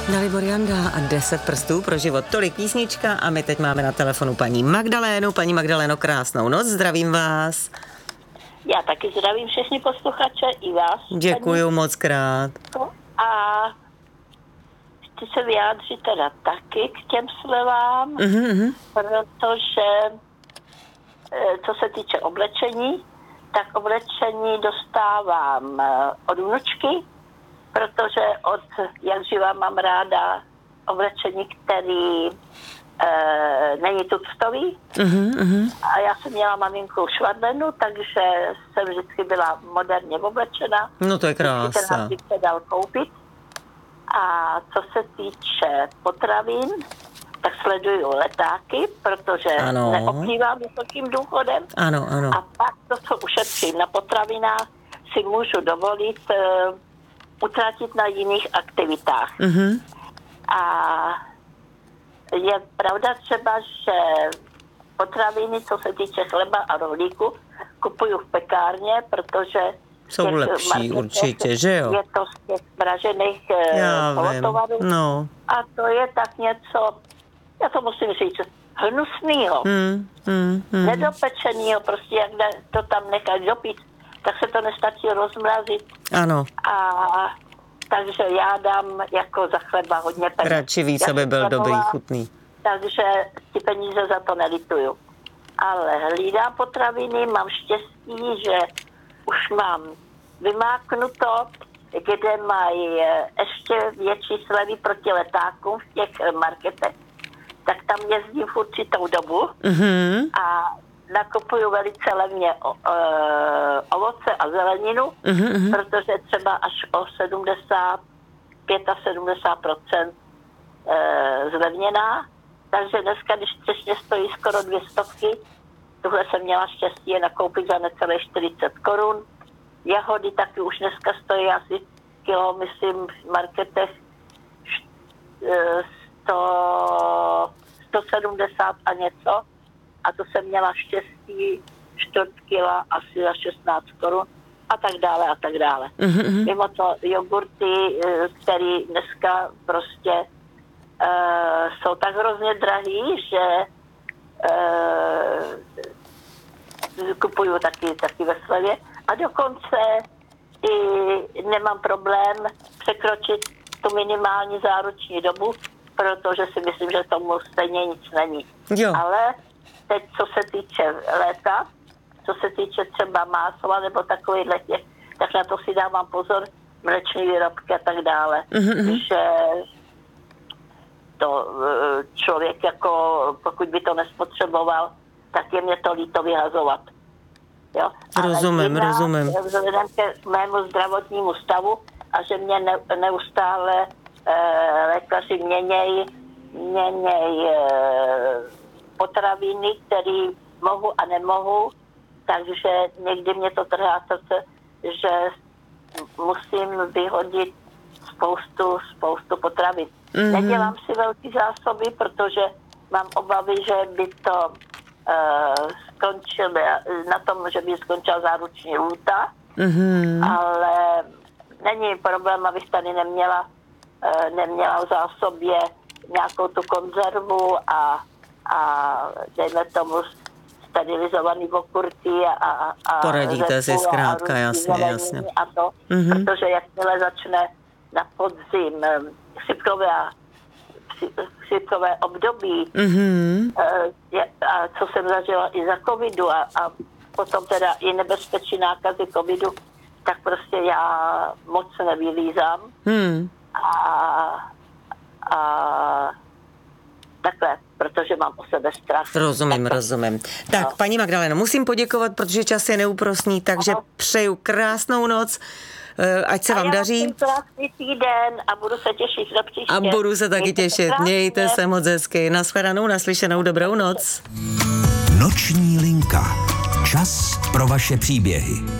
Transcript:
Dalibor Janda a 10 prstů pro život. Tolik písnička a my teď máme na telefonu paní Magdalénu. Paní Magdaléno, krásnou noc, zdravím vás. Já taky zdravím všechny posluchače i vás. Děkuju moc krát. A chci se vyjádřit teda taky k těm slevám, protože co se týče oblečení, tak oblečení dostávám od vnučky, protože jak živa mám ráda oblečení, který není tuctový. A já jsem měla maminku švadlenu, takže jsem vždycky byla moderně oblečena. No to je krása. Ten se dal koupit. A co se týče potravin, tak sleduju letáky, protože neoplývám vysokým důchodem. Ano. A pak to, co ušetřím na potravinách, si můžu dovolit utratit na jiných aktivitách. A je pravda třeba, že potraviny, co se týče chleba a rohlíku, kupuju v pekárně, protože jsou lepší určitě, že jo? Je to z těch mražených polotovarů. No. A to je tak něco, já to musím říct, hnusnýho, nedopečenýho, prostě jak to tam nechat dopít, tak se to nestačí rozmrazit. Ano. A takže já dám jako za chleba hodně peněz. Radši víc, aby byl dobrý, chutný. Takže ty peníze za to nelituju. Ale hlídám potraviny, mám štěstí, že už mám vymáknuto, kde mají ještě větší slevy proti letákům v těch marketech. Tak tam jezdím v určitou dobu a nakupuju velice levně ovoce a zeleninu, protože třeba až o 75% zlevněná. Takže dneska, když třešně stojí skoro 200, tuhle jsem měla štěstí je nakoupit za necelé 40 korun. Jahody taky už dneska stojí asi kilo, myslím, v marketech 170 a něco. A to jsem měla štěstí 4 kila asi za 16 korun a tak dále a tak dále. Mimo to jogurty, které dneska prostě jsou tak hrozně drahý, že kupuju taky ve slevě a dokonce i nemám problém překročit tu minimální záruční dobu, protože si myslím, že tomu stejně nic není. Jo. Ale teď, co se týče léta, co se týče třeba másla nebo takovýhle těch, tak na to si dávám pozor, mléčné výrobky a tak dále. Že to člověk jako, pokud by to nespotřeboval, tak je mě to líto vyhazovat. Jo? Rozumím. Vzhledem ke mému zdravotnímu stavu a že mě neustále lékaři měněj potraviny, které mohu a nemohu, takže někdy mě to trhá srdce, že musím vyhodit spoustu potravin. Nedělám si velký zásoby, protože mám obavy, že by to skončilo na tom, že by skončila záruční lhůta, ale není problém, abych tady neměla v zásobě nějakou tu konzervu a dejme tomu sterilizovaný okurky a poradíte si zkrátka, jasně. A to, protože jakmile začne na podzim chřipkové období, a co jsem zažila i za covidu a potom teda i nebezpečí nákazy covidu, tak prostě já moc nevylízám. A takhle, protože mám o sebe strach. Rozumím. Tak, paní Magdaleno, musím poděkovat, protože čas je neúprosný, takže přeju krásnou noc, ať se vám daří. Já krásný týden a budu se těšit na příště. A budu se taky těšit. Mějte se moc hezky. Nashledanou, naslyšenou, dobrou noc. Noční linka. Čas pro vaše příběhy.